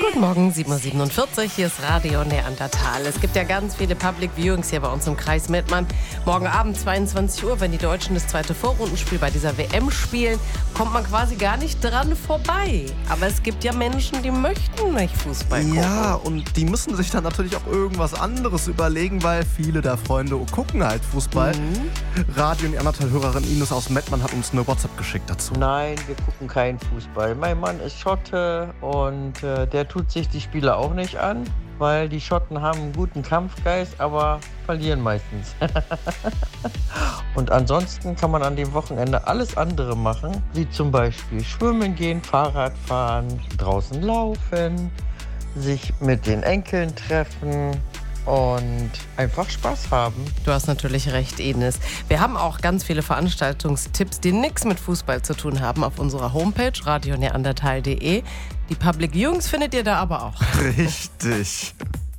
Guten Morgen, 7.47 Uhr, hier ist Radio Neandertal. Es gibt ja ganz viele Public Viewings hier bei uns im Kreis Mettmann. Morgen Abend 22 Uhr, wenn die Deutschen das zweite Vorrundenspiel bei dieser WM spielen, kommt man quasi gar nicht dran vorbei. Aber es gibt ja Menschen, die möchten nicht Fußball gucken. Ja, und die müssen sich dann natürlich auch irgendwas anderes überlegen, weil viele der Freunde gucken halt Fußball. Radio Neandertal-Hörerin Ines aus Mettmann hat uns eine WhatsApp geschickt dazu. Nein, wir gucken keinen Fußball. Mein Mann ist Schotte und der tut sich die Spiele auch nicht an, weil die Schotten haben einen guten Kampfgeist, aber verlieren meistens. Und ansonsten kann man an dem Wochenende alles andere machen, wie zum Beispiel schwimmen gehen, Fahrrad fahren, draußen laufen, sich mit den Enkeln treffen und einfach Spaß haben. Du hast natürlich recht, Ines. Wir haben auch ganz viele Veranstaltungstipps, die nichts mit Fußball zu tun haben, auf unserer Homepage radioneandertal.de. Die Public Viewings findet ihr da aber auch. Richtig.